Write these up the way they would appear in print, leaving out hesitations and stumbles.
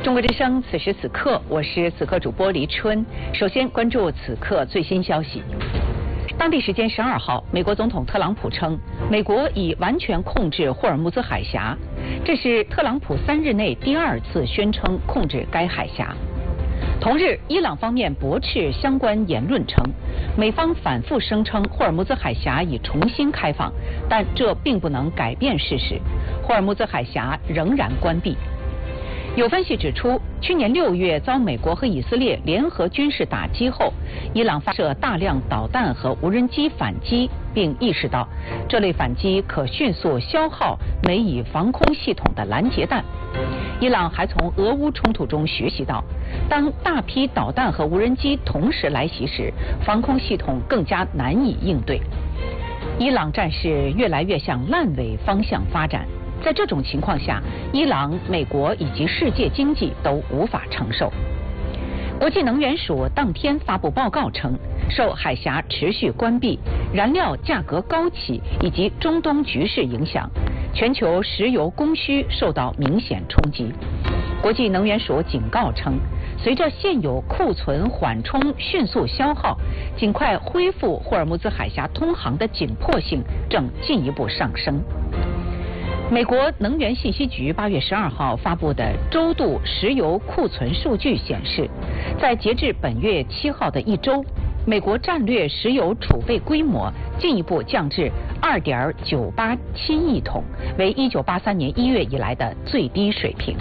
中国之声，此时此刻，我是此刻主播黎春。首先关注此刻最新消息。当地时间12号，美国总统特朗普称，美国已完全控制霍尔木兹海峡，这是特朗普3日内第2次宣称控制该海峡。同日，伊朗方面驳斥相关言论称，美方反复声称霍尔木兹海峡已重新开放，但这并不能改变事实，霍尔木兹海峡仍然关闭。有分析指出，去年6月遭美国和以色列联合军事打击后，伊朗发射大量导弹和无人机反击，并意识到这类反击可迅速消耗美以防空系统的拦截弹。伊朗还从俄乌冲突中学习到，当大批导弹和无人机同时来袭时，防空系统更加难以应对。伊朗战事越来越向烂尾方向发展。在这种情况下，伊朗、美国以及世界经济都无法承受。国际能源署当天发布报告称，受海峡持续关闭、燃料价格高企以及中东局势影响，全球石油供需受到明显冲击。国际能源署警告称，随着现有库存缓冲迅速消耗，尽快恢复霍尔木兹海峡通航的紧迫性正进一步上升。美国能源信息局8月12号发布的周度石油库存数据显示，在截至本月7号的一周，美国战略石油储备规模进一步降至2.987亿桶，为1983年1月以来的最低水平。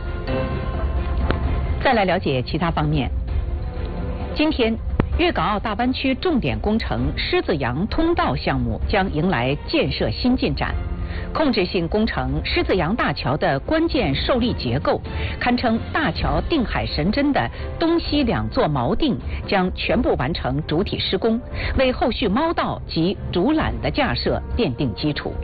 再来了解其他方面。今天，粤港澳大湾区重点工程狮子洋通道项目将迎来建设新进展。控制性工程狮子洋大桥的关键受力结构，堪称大桥定海神针的东西2座锚定将全部完成主体施工，为后续锚道及主缆的架设奠定基础。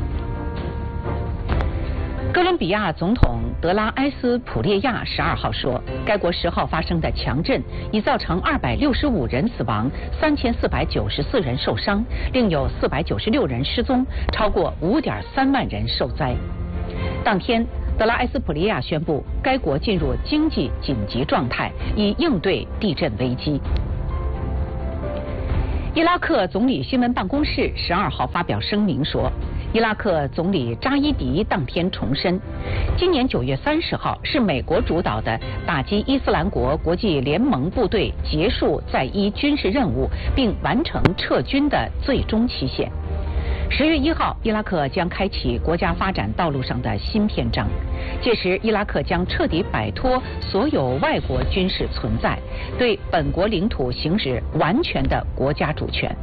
哥伦比亚总统德拉埃斯普列亚12号说，该国10号发生的强震已造成265人死亡，3494人受伤，另有496人失踪，超过5.3万人受灾。当天，德拉埃斯普列亚宣布，该国进入经济紧急状态，以应对地震危机。伊拉克总理新闻办公室12号发表声明说，伊拉克总理扎伊迪当天重申，今年9月30号是美国主导的打击伊斯兰国国际联盟部队结束在伊军事任务并完成撤军的最终期限。10月1号，伊拉克将开启国家发展道路上的新篇章，届时伊拉克将彻底摆脱所有外国军事存在，对本国领土行使完全的国家主权。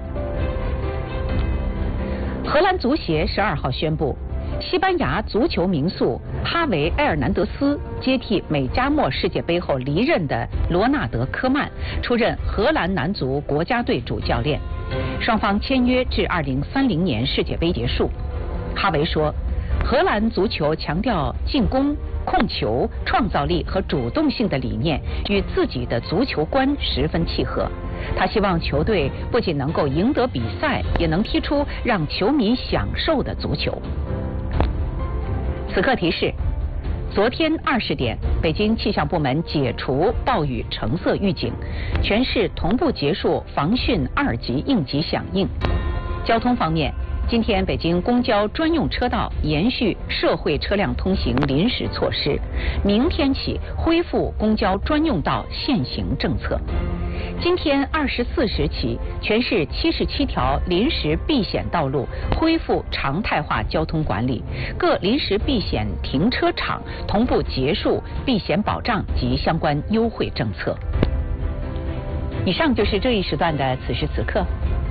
荷兰足协12号宣布，西班牙足球名宿哈维·埃尔南德斯接替美加墨世界杯后离任的罗纳德·科曼出任荷兰男足国家队主教练，双方签约至2030年世界杯结束。哈维说，荷兰足球强调进攻、控球、创造力和主动性的理念与自己的足球观十分契合。他希望球队不仅能够赢得比赛，也能踢出让球迷享受的足球。此刻提示：昨天20点，北京气象部门解除暴雨橙色预警，全市同步结束防汛2级应急响应。交通方面，今天北京公交专用车道延续社会车辆通行临时措施，明天起恢复公交专用道限行政策。今天24时起，全市77条临时避险道路恢复常态化交通管理，各临时避险停车场同步结束避险保障及相关优惠政策。以上就是这一时段的此时此刻，